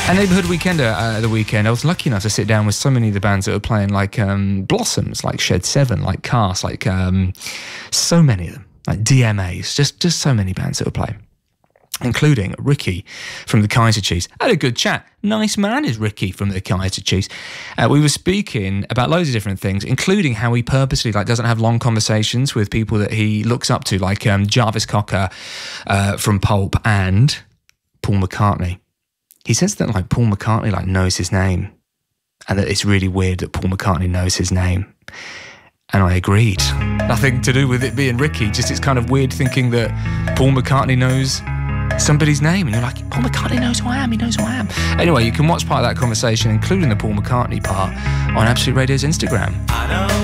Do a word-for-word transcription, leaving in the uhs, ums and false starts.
A neighbourhood weekender uh, the weekend. I was lucky enough to sit down with so many of the bands that were playing, like um, Blossoms, like Shed Seven, like Cast, like um, so many of them, like D M As, just just so many bands that were playing, including Ricky from the Kaiser Chiefs. I had a good chat. Nice man is Ricky from the Kaiser Chiefs. Uh, we were speaking about loads of different things, including how he purposely like doesn't have long conversations with people that he looks up to, like um, Jarvis Cocker uh, from Pulp and Paul McCartney. He says that like Paul McCartney like knows his name, and that it's really weird that Paul McCartney knows his name. And I agreed. Nothing to do with it being Ricky, just it's kind of weird thinking that Paul McCartney knows somebody's name, and you're like, Paul McCartney knows who I am, he knows who I am. Anyway, you can watch part of that conversation, including the Paul McCartney part, on Absolute Radio's Instagram. I know